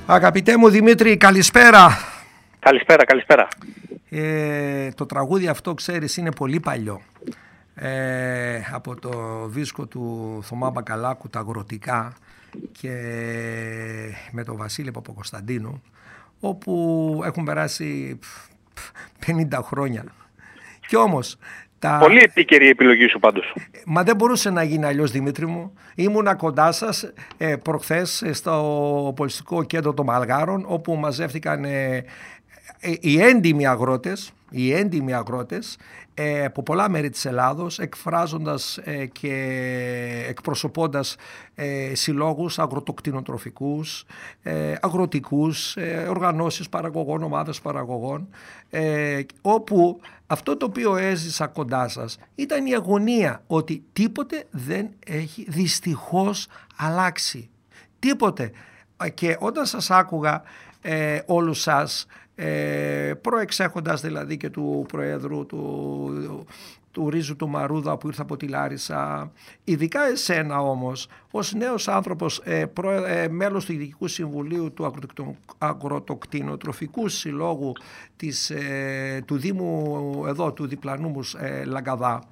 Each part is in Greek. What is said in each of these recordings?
Αγαπητέ μου Δημήτρη, καλησπέρα. Καλησπέρα. Το τραγούδι αυτό, ξέρεις, είναι πολύ παλιό. Από το δίσκο του Θωμά Μπακαλάκου, τα αγροτικά, και με τον Βασίλη Παπακοσταντίνου, όπου έχουν περάσει 50 χρόνια. Κι όμως πολύ επίκαιρη η επιλογή σου πάντως. Μα δεν μπορούσε να γίνει αλλιώς, Δημήτρη μου. Ήμουνα κοντά σας προχθές στο Πολιστικό Κέντρο των Μαλγάρων, όπου μαζεύτηκαν οι έντιμοι αγρότες από πολλά μέρη της Ελλάδος, εκφράζοντας και εκπροσωπώντας συλλόγους αγροτοκτηνοτροφικούς, αγροτικούς, οργανώσεις παραγωγών, ομάδες παραγωγών, όπου αυτό το οποίο έζησα κοντά σας ήταν η αγωνία ότι τίποτε δεν έχει δυστυχώς αλλάξει. Τίποτε. Και όταν σας άκουγα όλους σας, προεξέχοντας δηλαδή και του Προέδρου του Ρίζου του Μαρούδα που ήρθε από τη Λάρισα, ειδικά εσένα όμως ως νέος άνθρωπος, μέλος του Διοικητικού Συμβουλίου του Αγροτοκτηνοτροφικού Συλλόγου του Δήμου εδώ, του διπλανού μου Λαγκαδά,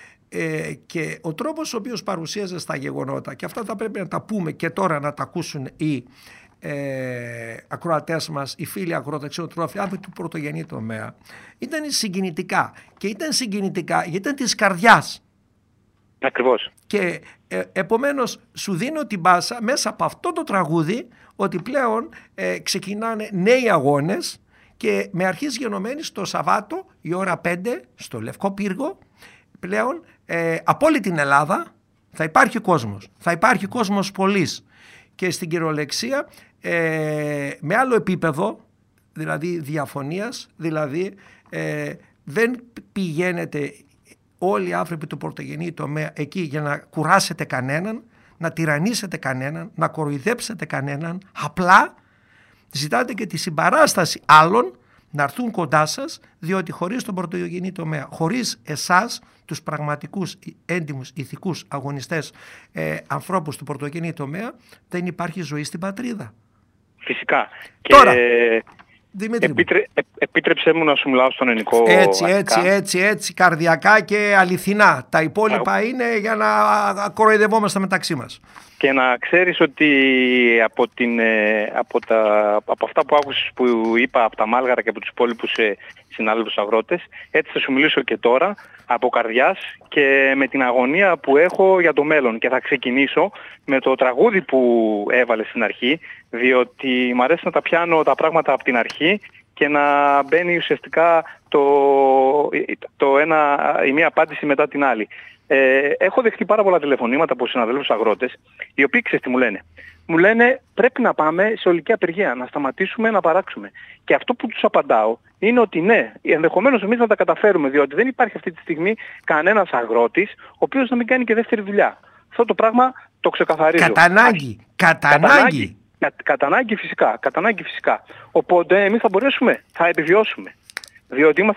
και ο τρόπος ο οποίος παρουσίαζε στα γεγονότα, και αυτά θα πρέπει να τα πούμε και τώρα να τα ακούσουν οι ακροατές μας, οι φίλοι αγροτοκτηνοτρόφοι, άνθρωποι του πρωτογενή τομέα, ήταν συγκινητικά, και ήταν συγκινητικά γιατί ήταν της καρδιάς. Ακριβώς. Και επομένως σου δίνω την πάσα μέσα από αυτό το τραγούδι ότι πλέον ξεκινάνε νέοι αγώνες, και με αρχής γενομένης το Σαββάτο η ώρα 5 στο Λευκό Πύργο, πλέον από όλη την Ελλάδα θα υπάρχει κόσμος, θα υπάρχει κόσμος πολύς, και στην κυριολεξία με άλλο επίπεδο, δηλαδή διαφωνίας, δηλαδή δεν πηγαίνετε όλοι οι άνθρωποι του πρωτογενή τομέα εκεί για να κουράσετε κανέναν, να τυραννίσετε κανέναν, να κοροϊδέψετε κανέναν, απλά ζητάτε και τη συμπαράσταση άλλων να έρθουν κοντά σας, διότι χωρίς τον πρωτογενή τομέα, χωρίς εσάς, τους πραγματικούς έντιμους ηθικούς αγωνιστές, ανθρώπους του πρωτογενή τομέα, δεν υπάρχει ζωή στην πατρίδα. Φυσικά. Τώρα, και Δημήτρη, επίτρεψέ μου να σου μιλάω στον ελληνικό. Έτσι, καρδιακά και αληθινά. Τα υπόλοιπα είναι για να κοροϊδευόμαστε μεταξύ μας. Και να ξέρεις ότι από αυτά που άκουσες που είπα από τα Μάλγαρα και από τους υπόλοιπους συνάδελφους αγρότες, έτσι θα σου μιλήσω και τώρα από καρδιάς και με την αγωνία που έχω για το μέλλον. Και θα ξεκινήσω με το τραγούδι που έβαλες στην αρχή, διότι μου αρέσει να τα πιάνω τα πράγματα από την αρχή και να μπαίνει ουσιαστικά η μία απάντηση μετά την άλλη. Έχω δεχτεί πάρα πολλά τηλεφωνήματα από συναδέλφους αγρότες, οι οποίοι ξέρεις τι μου λένε. Μου λένε πρέπει να πάμε σε ολική απεργία, να σταματήσουμε να παράξουμε. Και αυτό που τους απαντάω είναι ότι ναι, ενδεχομένως εμείς να τα καταφέρουμε, διότι δεν υπάρχει αυτή τη στιγμή κανένας αγρότης ο οποίος να μην κάνει και δεύτερη δουλειά. Αυτό το πράγμα το ξεκαθαρίζω. Κατά ανάγκη φυσικά. Οπότε εμείς θα μπορέσουμε, θα επιβιώσουμε. Διότι είμαστε